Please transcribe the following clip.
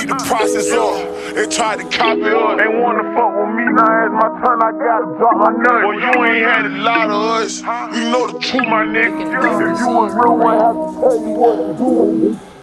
the process up. They tried to copy us. They wanna fuck with me, now it's my turn, I gotta drop my nut. Well, you ain't had a lot of us. You know the truth, my nigga. If you was real, I have to tell you what to do.